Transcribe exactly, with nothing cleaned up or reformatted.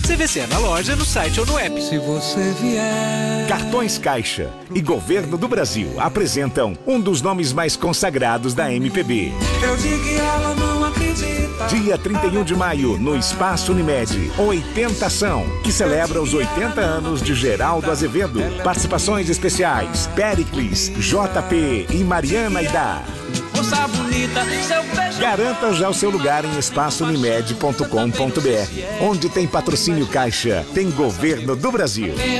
C V C na loja, no site ou no app. Se você vier... Cartões Caixa e Governo do Brasil apresentam um dos nomes mais consagrados da M P B. Eu digo que ela não acredita. Dia trinta e um de maio, no Espaço Unimed, oitenta Ação, que celebra os oitenta anos de Geraldo Azevedo. Participações especiais, Péricles, J P e Mariana Aidar. Moça bonita, seu beijo... Garanta já o seu lugar em espaço unimed ponto com ponto br. Onde tem patrocínio Caixa, tem Governo do Brasil.